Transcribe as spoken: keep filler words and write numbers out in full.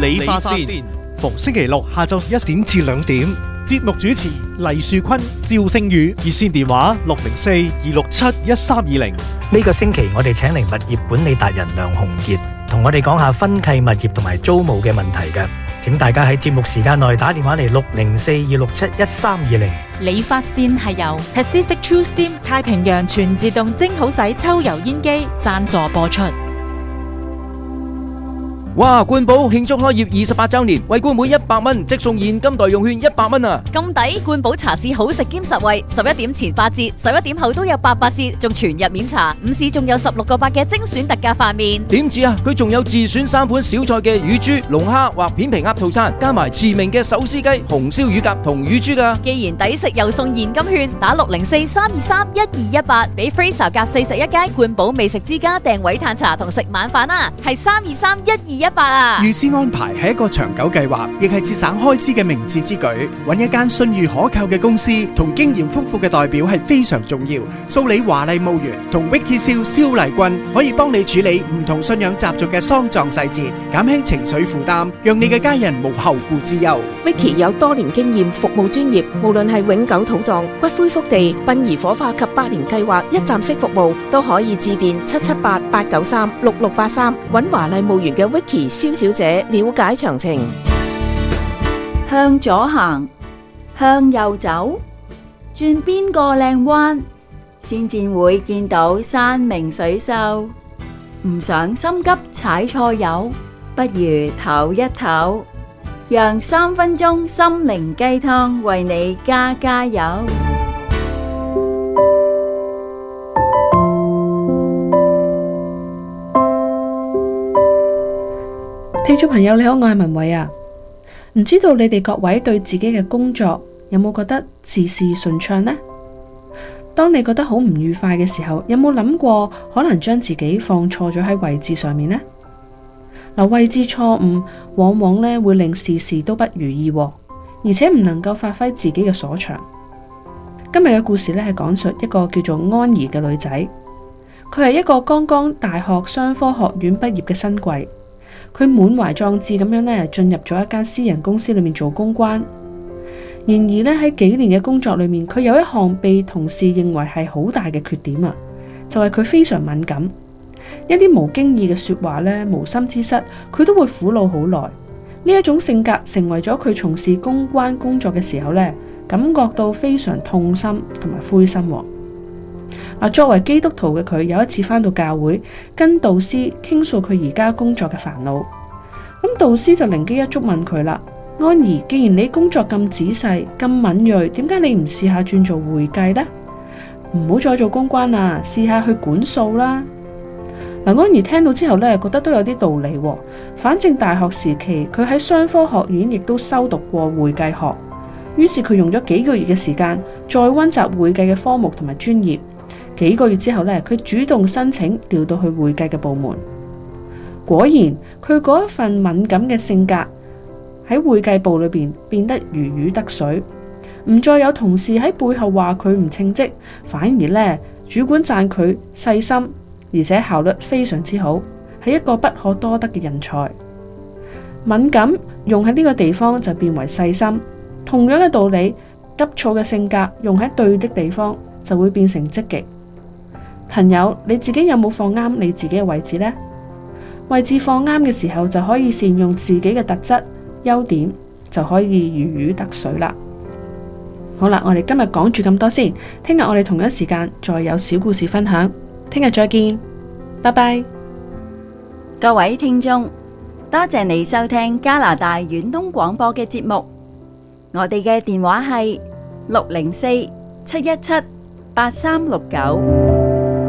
理髮線， 逢星期六下晝一點至兩點。 節目主持黎樹坤、趙聖宇， 熱線電話六零四二六七一三二零。 呢個星期我哋請嚟物業管理達人梁鴻傑，同我哋講下分契物業同埋租務嘅問題嘅。請大家喺節目時間內打電話嚟六零四二六七一三二零。 理髮線係由 Pacific True Steam 太平洋全自動蒸好洗抽油煙機贊助播出。 哇！冠寶慶祝開業二十八週年，為冠每一百蚊即送現金代用券一百蚊啊！ 咁抵！冠寶茶市好食兼實惠，十一點前八折，十一點後都有八八折，仲全日免茶。午市仲有十六個八嘅精選特價飯麵。 點止啊！佢仲有自選三款小菜嘅乳豬、龍蝦或片皮鴨套餐，加埋馳名嘅手撕雞、紅燒乳鴿同乳豬噶。 既然抵食又送現金券，打六零四三二三一二一八，俾 Fraser 夾四十一街冠寶美食之家訂位嘆茶同食晚飯啊！係三二三一二一八啊！ 預先安排係一個長久計劃，亦係節省開支嘅明智之舉。揾一間信譽可靠嘅公司同經驗豐富嘅代表係非常重要。蘇里華麗墓園同 Vicky 蕭蕭麗君可以幫你處理唔同信仰習俗嘅喪葬細節，減輕情緒負擔，讓你嘅家人無後顧之憂。 Vicky 有多年經驗，服務專業，無論係永久土葬、骨灰福地、殯儀火化及百年計劃一站式服務，都可以致電七七八八九三六六八三，揾華麗墓園嘅 Vicky 蕭小姐了解詳情。 向左行，向右走，轉邊個靚彎，先至會見到山明水秀。唔想心急踩錯油，不如唞一唞，讓三分鐘心靈雞湯為你加加油。 聽眾朋友你好，我係文偉啊。唔知道你哋各位對自己嘅工作有冇覺得事事順暢呢？當你覺得好唔愉快嘅時候，有冇諗過可能將自己放錯咗喺位置上面呢？嗱，位置錯誤往往咧會令事事都不如意，而且唔能夠發揮自己嘅所長。今日嘅故事咧係講述一個叫做安怡嘅女仔，佢係一個剛剛大學商科學院畢業嘅新貴。佢滿懷壯志咁樣咧進入咗一間私人公司裏面做公關。然而咧喺幾年嘅工作裏面，佢有一項被同事認為係好大嘅缺點啊，就係佢非常敏感，一啲無經意嘅說話咧，無心之失，佢都會苦惱好耐。呢一種性格成為咗佢從事公關工作嘅時候咧，感覺到非常痛心同埋灰心。作為基督徒嘅佢，有一次返到教會，跟導師傾訴佢而家工作嘅煩惱。咁導師就靈機一觸問佢啦：安怡，既然你工作咁仔細、咁敏銳，點解你唔試下轉做會計呢？唔好再做公關啦，試下去管數啦。嗱，安怡聽到之後咧，覺得都有啲道理。反正大學時期佢喺商科學院亦都修讀過會計學，於是佢用咗幾個月嘅時間，再溫習會計嘅科目同埋專業。幾個月之後咧，佢主動申請調到去會計嘅部門。果然，佢嗰一份敏感嘅性格喺會計部裏邊變得如魚得水，唔再有同事喺背後話佢唔稱職，反而咧主管讚佢細心，而且效率非常之好，係一個不可多得嘅人才。敏感用喺呢個地方就變為細心，同樣嘅道理，急躁嘅性格用喺對的地方就會變成積極。朋友，你自己有冇放啱你自己嘅位置呢？位置放啱嘅時候，就可以善用自己嘅特質、優點，就可以如魚得水啦。好啦，我哋今日講住咁多先，聽日我哋同一時間再有小故事分享。聽日再見，拜拜。 各位聽眾，多謝你收聽加拿大遠東廣播嘅節目。我哋嘅電話係六零四七一七八三六九。